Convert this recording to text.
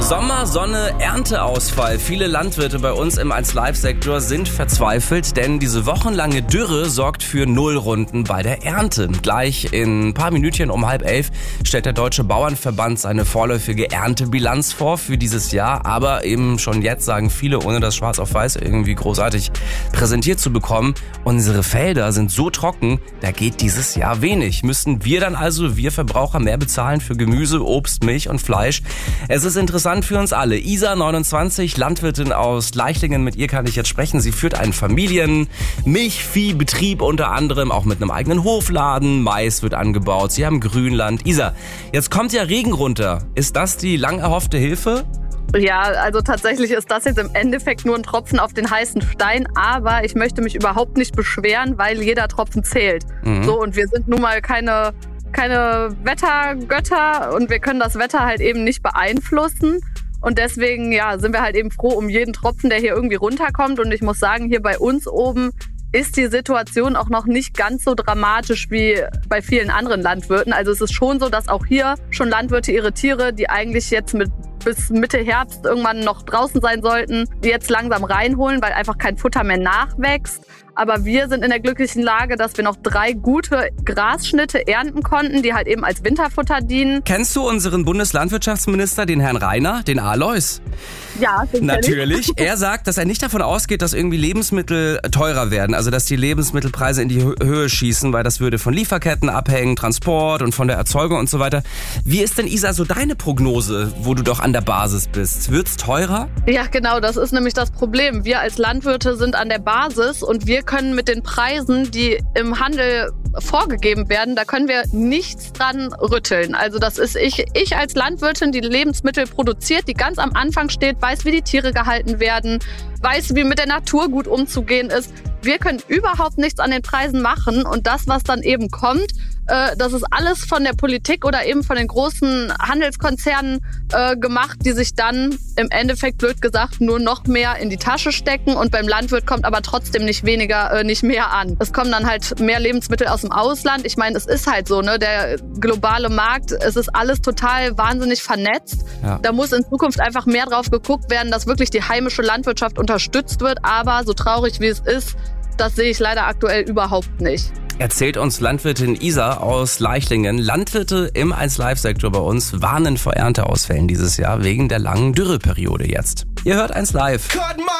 Sommer, Sonne, Ernteausfall. Viele Landwirte bei uns im 1Live-Sektor sind verzweifelt, denn diese wochenlange Dürre sorgt für Nullrunden bei der Ernte. Gleich in ein paar Minütchen um 10:30 stellt der Deutsche Bauernverband seine vorläufige Erntebilanz vor für dieses Jahr. Aber eben schon jetzt sagen viele, ohne das schwarz auf weiß irgendwie großartig präsentiert zu bekommen, unsere Felder sind so trocken, da geht dieses Jahr wenig. Müssen wir dann also, wir Verbraucher, mehr bezahlen für Gemüse, Obst, Milch und Fleisch? Es ist interessant für uns alle. Isa, 29, Landwirtin aus Leichlingen, mit ihr kann ich jetzt sprechen. Sie führt einen Familien-Milchviehbetrieb unter anderem, auch mit einem eigenen Hofladen. Mais wird angebaut, sie haben Grünland. Isa, jetzt kommt ja Regen runter. Ist das die lang erhoffte Hilfe? Ja, also tatsächlich ist das jetzt im Endeffekt nur ein Tropfen auf den heißen Stein, aber ich möchte mich überhaupt nicht beschweren, weil jeder Tropfen zählt. So, und wir sind nun mal keine Wettergötter und wir können das Wetter halt eben nicht beeinflussen. Und deswegen sind wir halt eben froh um jeden Tropfen, der hier irgendwie runterkommt. Und ich muss sagen, hier bei uns oben ist die Situation auch noch nicht ganz so dramatisch wie bei vielen anderen Landwirten. Also es ist schon so, dass auch hier schon Landwirte ihre Tiere, die eigentlich jetzt bis Mitte Herbst irgendwann noch draußen sein sollten, die jetzt langsam reinholen, weil einfach kein Futter mehr nachwächst. Aber wir sind in der glücklichen Lage, dass wir noch 3 gute Grasschnitte ernten konnten, die halt eben als Winterfutter dienen. Kennst du unseren Bundeslandwirtschaftsminister, den Herrn Reiner, den Alois? Ja, den natürlich. Er sagt, dass er nicht davon ausgeht, dass irgendwie Lebensmittel teurer werden, also dass die Lebensmittelpreise in die Höhe schießen, weil das würde von Lieferketten abhängen, Transport und von der Erzeugung und so weiter. Wie ist denn, Isa, so deine Prognose, wo du doch an der Basis bist? Wird's teurer? Ja, genau, das ist nämlich das Problem. Wir als Landwirte sind an der Basis und wir können mit den Preisen, die im Handel vorgegeben werden, da können wir nichts dran rütteln. Also das ist ich als Landwirtin, die Lebensmittel produziert, die ganz am Anfang steht, weiß, wie die Tiere gehalten werden, weiß, wie mit der Natur gut umzugehen ist. Wir können überhaupt nichts an den Preisen machen und das, was dann eben kommt, das ist alles von der Politik oder eben von den großen Handelskonzernen gemacht, die sich dann im Endeffekt, blöd gesagt, nur noch mehr in die Tasche stecken und beim Landwirt kommt aber trotzdem nicht mehr an. Es kommen dann halt mehr Lebensmittel aus dem Ausland. Ich meine, es ist halt so, ne, der globale Markt, es ist alles total wahnsinnig vernetzt. Ja. Da muss in Zukunft einfach mehr drauf geguckt werden, dass wirklich die heimische Landwirtschaft unterstützt wird. Aber so traurig wie es ist, das sehe ich leider aktuell überhaupt nicht. Erzählt uns Landwirtin Isa aus Leichlingen. Landwirte im 1Live-Sektor bei uns warnen vor Ernteausfällen dieses Jahr wegen der langen Dürreperiode jetzt. Ihr hört 1Live.